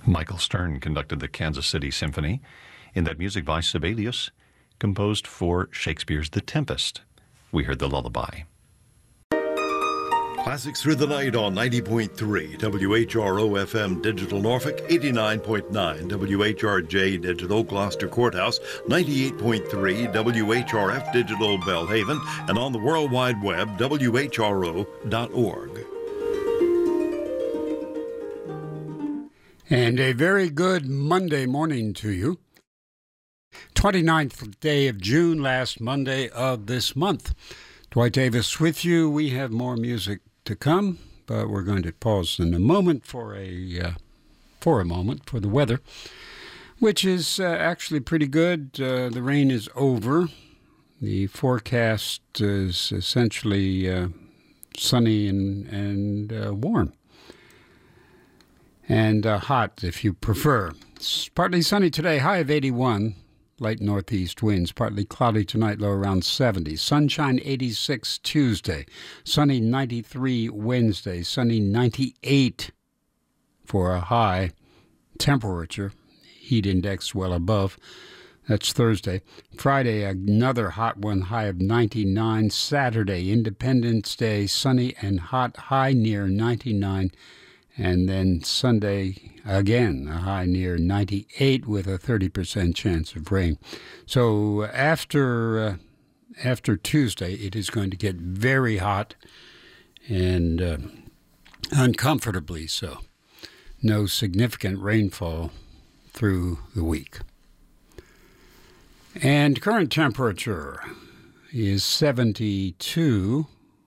Michael Stern conducted the Kansas City Symphony in that music by Sibelius, composed for Shakespeare's The Tempest. We heard the lullaby. Classics Through the Night on 90.3 WHRO FM Digital Norfolk, 89.9 WHRJ Digital Gloucester Courthouse, 98.3 WHRF Digital Belhaven, and on the World Wide Web, WHRO.org. And a very good Monday morning to you. 29th day of June, last Monday of this month. Dwight Davis with you. We have more music to come, but we're going to pause in a moment for the weather, which is actually pretty good. The rain is over. The forecast is essentially sunny and warm. And hot, if you prefer. It's partly sunny today, high of 81. Light northeast winds, partly cloudy tonight, low around 70. Sunshine 86 Tuesday. Sunny 93 Wednesday. Sunny 98 for a high temperature. Heat index well above. That's Thursday. Friday, another hot one, high of 99. Saturday, Independence Day, sunny and hot, high near 99. And then Sunday, again, a high near 98 with a 30% chance of rain. So after Tuesday, it is going to get very hot and uncomfortably so. No significant rainfall through the week. And current temperature is 73.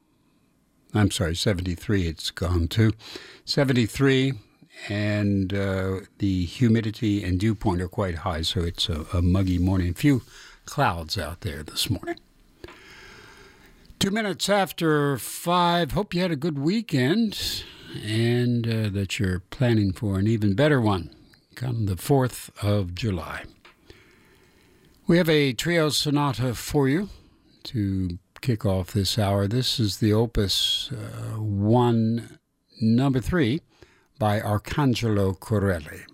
It's gone to 73, and the humidity and dew point are quite high, so it's a muggy morning. A few clouds out there this morning. 2 minutes after 5. Hope you had a good weekend and that you're planning for an even better one come the 4th of July. We have a trio sonata for you to kick off this hour. This is the Opus 1, number 3 by Arcangelo Corelli.